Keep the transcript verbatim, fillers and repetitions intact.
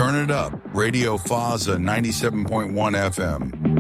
Turn it up. Radio Faza ninety-seven point one F M.